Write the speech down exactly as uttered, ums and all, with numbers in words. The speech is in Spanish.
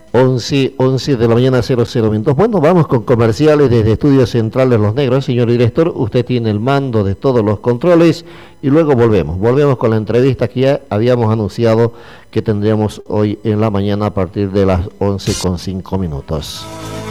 once, once de la mañana, cero cero minutos. Bueno, vamos con comerciales desde Estudios Centrales Los Negros. Señor director, usted tiene el mando de todos los controles y luego volvemos. Volvemos con la entrevista que ya habíamos anunciado que tendríamos hoy en la mañana a partir de las once con cinco minutos.